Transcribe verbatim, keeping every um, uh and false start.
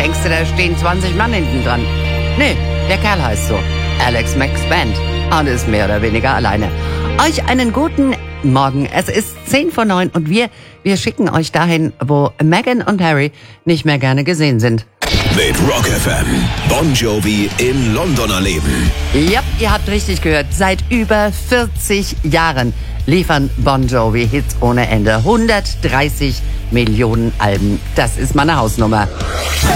denkst du, da stehen zwanzig Mann hinten dran. Nee, der Kerl heißt so. Alex Max Band. Und ist mehr oder weniger alleine. Euch einen guten Morgen. Es ist zehn vor neun und wir, wir schicken euch dahin, wo Meghan und Harry nicht mehr gerne gesehen sind. Mit Rock F M. Bon Jovi im Londoner Leben. Ja, ihr habt richtig gehört. Seit über vierzig Jahren liefern Bon Jovi Hits ohne Ende. hundertdreißig Millionen Alben. Das ist meine Hausnummer.